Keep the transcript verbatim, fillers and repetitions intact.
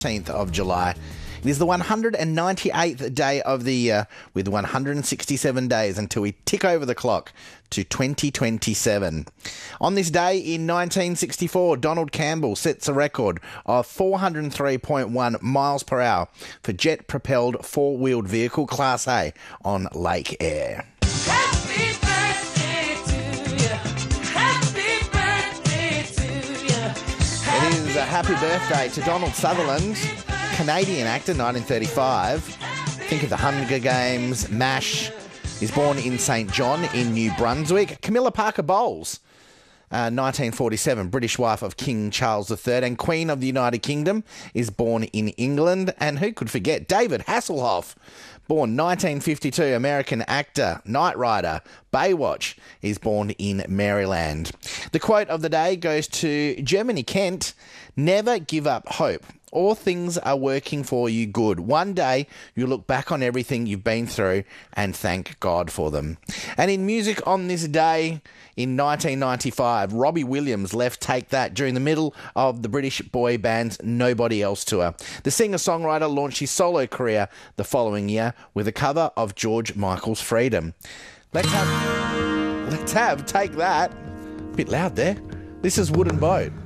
eighteenth of July. It is the one hundred ninety-eighth day of the year, with one hundred sixty-seven days until we tick over the clock to twenty twenty-seven. On this day in nineteen sixty-four, Donald Campbell sets a record of four hundred three point one miles per hour for jet-propelled four-wheeled vehicle Class A on Lake Eyre. Happy birthday to you. Happy birthday to you. It is a happy birthday to Donald Sutherland, Canadian actor, nineteen thirty-five. Think of the Hunger Games, MASH. He's born in Saint John in New Brunswick. Camilla Parker Bowles, uh, nineteen forty-seven, British wife of King Charles the Third and Queen of the United Kingdom, is born in England. And who could forget David Hasselhoff, born nineteen fifty-two, American actor, Knight Rider, Baywatch, is born in Maryland. The quote of the day goes to Germany Kent: "Never give up hope. All things are working for you good. One day you'll look back on everything you've been through and thank God for them." And in music on this day in nineteen ninety-five, Robbie Williams left Take That during the middle of the British boy band's Nobody Else tour. The singer-songwriter launched his solo career the following year with a cover of George Michael's Freedom. Let's have, let's have Take That. Bit loud there. This is Wooden Boat.